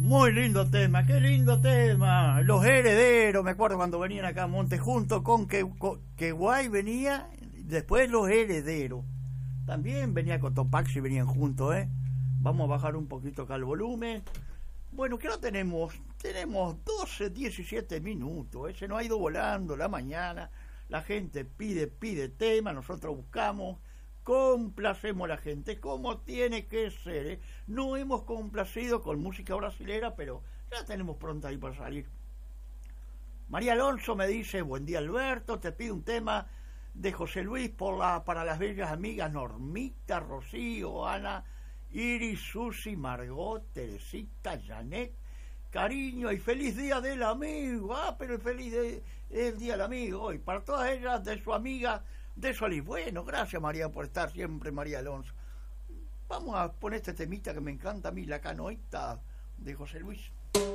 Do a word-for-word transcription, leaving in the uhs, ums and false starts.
Muy lindo tema, qué lindo tema. Los Herederos, me acuerdo cuando venían acá a Monte junto con que, que Guay venía, después Los Herederos. También venía con Topaxi, venían juntos, ¿eh? Vamos a bajar un poquito acá el volumen. Bueno, ¿qué hora tenemos? Tenemos doce, diecisiete minutos, ¿eh? Se nos ha ido volando la mañana. La gente pide, pide tema, nosotros buscamos, complacemos a la gente, como tiene que ser, ¿eh? No hemos complacido con música brasilera, pero ya tenemos pronto ahí para salir. María Alonso me dice, buen día Alberto, te pido un tema de José Luis por la, para las bellas amigas Normita, Rocío, Ana, Iris, Susi, Margot, Teresita, Janet, cariño y feliz día del amigo. Ah, pero el feliz de, el día del amigo hoy, para todas ellas, de su amiga, de Solís. Bueno, gracias María por estar siempre, María Alonso. Vamos a poner este temita que me encanta a mí, La Canoita de José Luis.